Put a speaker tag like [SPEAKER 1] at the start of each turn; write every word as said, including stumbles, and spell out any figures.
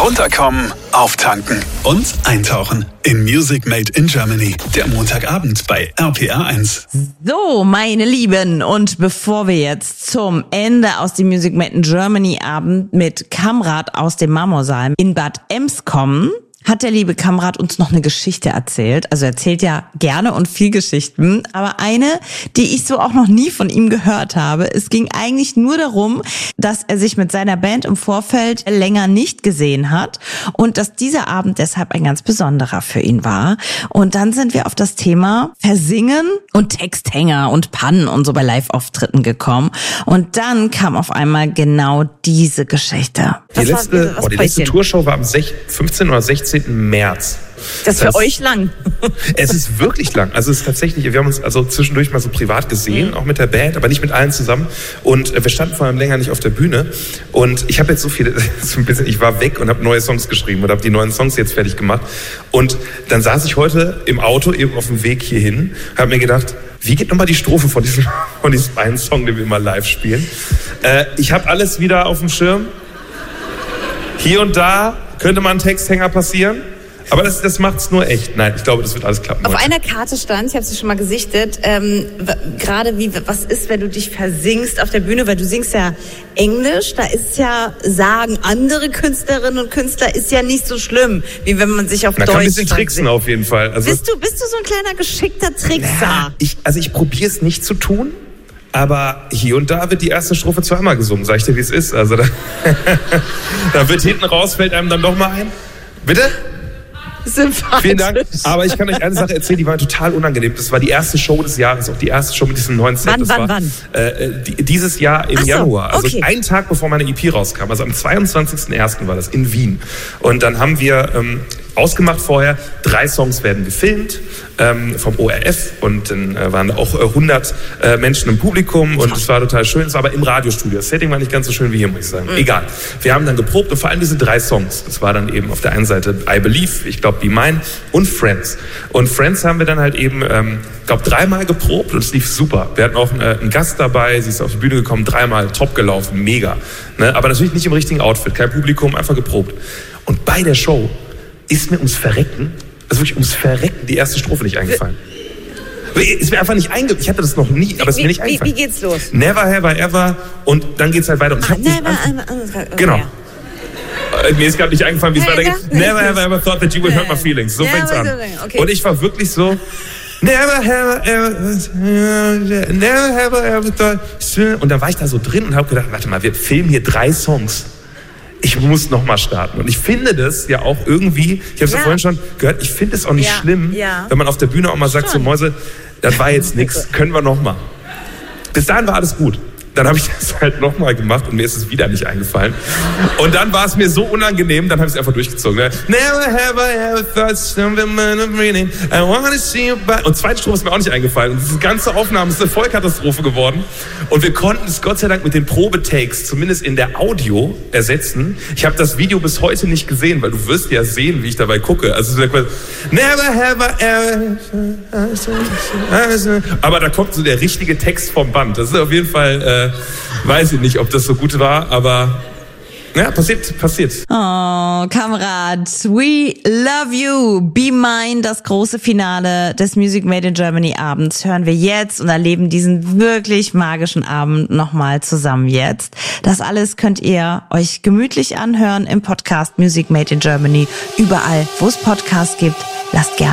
[SPEAKER 1] Runterkommen, auftanken und eintauchen in Music Made in Germany. Der Montagabend bei R P R eins.
[SPEAKER 2] So, meine Lieben, und bevor wir jetzt zum Ende aus dem Music Made in Germany Abend mit Kamrat aus dem Marmorsaal in Bad Ems kommen, hat der liebe Kamrat uns noch eine Geschichte erzählt. Also er erzählt ja gerne und viel Geschichten, aber eine, die ich so auch noch nie von ihm gehört habe. Es ging eigentlich nur darum, dass er sich mit seiner Band im Vorfeld länger nicht gesehen hat und dass dieser Abend deshalb ein ganz besonderer für ihn war. Und dann sind wir auf das Thema Versingen und Texthänger und Pannen und so bei Live-Auftritten gekommen. Und dann kam auf einmal genau diese Geschichte.
[SPEAKER 3] Die was letzte, war, oh, die letzte Tourshow war am fünfzehnten oder sechzehnten März.
[SPEAKER 2] Das ist für das, euch lang.
[SPEAKER 3] Es ist wirklich lang. Also es ist tatsächlich, wir haben uns also zwischendurch mal so privat gesehen, mhm. auch mit der Band, aber nicht mit allen zusammen. Und wir standen vor allem länger nicht auf der Bühne. Und ich habe jetzt so viele, so ein bisschen, ich war weg und habe neue Songs geschrieben und habe die neuen Songs jetzt fertig gemacht. Und dann saß ich heute im Auto eben auf dem Weg hierhin, habe mir gedacht, wie geht nochmal die Strophe von diesem, von diesem einen Song, den wir immer live spielen? Äh, ich habe alles wieder auf dem Schirm. Hier und da könnte mal ein Texthänger passieren, aber das, das macht's nur echt. Nein, ich glaube, das wird alles klappen.
[SPEAKER 4] Auf
[SPEAKER 3] heute.
[SPEAKER 4] einer Karte stand, ich habe sie schon mal gesichtet, ähm, gerade wie, was ist, wenn du dich versingst auf der Bühne, weil du singst ja Englisch, da ist ja, sagen andere Künstlerinnen und Künstler, ist ja nicht so schlimm, wie wenn man sich auf
[SPEAKER 3] da
[SPEAKER 4] Deutsch
[SPEAKER 3] kann ein bisschen
[SPEAKER 4] versingt.
[SPEAKER 3] tricksen auf jeden Fall. Also,
[SPEAKER 4] bist du, bist du so ein kleiner geschickter Trickser?
[SPEAKER 3] Ja, ich, also ich probiere es nicht zu tun. Aber hier und da wird die erste Strophe zweimal gesungen, sag ich dir, wie es ist. Also da, da wird hinten raus, fällt einem dann doch mal ein. Bitte?
[SPEAKER 4] Sympathisch.
[SPEAKER 3] Vielen Dank. Aber ich kann euch eine Sache erzählen, die war total unangenehm. Das war die erste Show des Jahres, auch die erste Show mit diesem neuen Set.
[SPEAKER 4] Wann,
[SPEAKER 3] das
[SPEAKER 4] wann,
[SPEAKER 3] war,
[SPEAKER 4] wann?
[SPEAKER 3] Äh, die, dieses Jahr im
[SPEAKER 4] Ach so,
[SPEAKER 3] Januar. Also
[SPEAKER 4] okay.
[SPEAKER 3] einen Tag bevor meine E P rauskam. Also am zweiundzwanzigsten ersten war das in Wien. Und dann haben wir ähm, ausgemacht vorher, drei Songs werden gefilmt ähm, vom O R F und dann äh, waren da auch äh, hundert äh, Menschen im Publikum und es war total schön. Es war aber im Radiostudio. Das Setting war nicht ganz so schön wie hier, muss ich sagen. Mhm. Egal. Wir haben dann geprobt und vor allem diese drei Songs. Das war dann eben auf der einen Seite I Believe, ich glaube Be Mine und Friends. Und Friends haben wir dann halt eben, ähm, ich glaube, dreimal geprobt und es lief super. Wir hatten auch äh, einen Gast dabei, sie ist auf die Bühne gekommen, dreimal top gelaufen, mega. Ne? Aber natürlich nicht im richtigen Outfit, kein Publikum, einfach geprobt. Und bei der Show ist mir ums Verrecken, also wirklich ums Verrecken, die erste Strophe nicht eingefallen. Ist mir einfach nicht eingefallen. Ich hatte das noch nie, aber es ist mir nicht eingefallen.
[SPEAKER 4] Wie, wie geht's los?
[SPEAKER 3] Never have I ever und dann geht's halt weiter. Und ich
[SPEAKER 4] ah,
[SPEAKER 3] hab
[SPEAKER 4] never,
[SPEAKER 3] nicht
[SPEAKER 4] never, okay.
[SPEAKER 3] Genau. Äh, mir ist gerade nicht eingefallen, wie es weitergeht. Never have I ever thought that you would hurt my feelings. So
[SPEAKER 4] ja,
[SPEAKER 3] fängt's an.
[SPEAKER 4] Okay.
[SPEAKER 3] Und ich war wirklich so, never have I ever, never have I ever thought. Und dann war ich da so drin und habe gedacht, warte mal, wir filmen hier drei Songs. Ich muss noch mal starten. Und ich finde das ja auch irgendwie, ich habe es ja. ja vorhin schon gehört, ich finde es auch nicht
[SPEAKER 4] ja.
[SPEAKER 3] schlimm,
[SPEAKER 4] ja.
[SPEAKER 3] wenn man auf der Bühne auch mal sagt, schon. so Mäuse, das war jetzt nichts, können wir noch mal. Bis dahin war alles gut. Dann habe ich das halt noch mal gemacht und mir ist es wieder nicht eingefallen. Und dann war es mir so unangenehm, dann habe ich es einfach durchgezogen. Ne? Never have I ever thought something of meaning. I wanna see you back. Und zweite Strophe ist mir auch nicht eingefallen. Und diese ganze Aufnahme ist eine Vollkatastrophe geworden. Und wir konnten es Gott sei Dank mit den Probetakes zumindest in der Audio ersetzen. Ich habe das Video bis heute nicht gesehen, weil du wirst ja sehen, wie ich dabei gucke. Also never have I ever. Aber da kommt so der richtige Text vom Band. Das ist auf jeden Fall. Äh, weiß ich nicht, ob das so gut war, aber ja, passiert, passiert.
[SPEAKER 2] Oh, Kamerad, we love you. Be Mine, das große Finale des Music Made in Germany Abends hören wir jetzt und erleben diesen wirklich magischen Abend nochmal zusammen jetzt. Das alles könnt ihr euch gemütlich anhören im Podcast Music Made in Germany. Überall, wo es Podcasts gibt, lasst gerne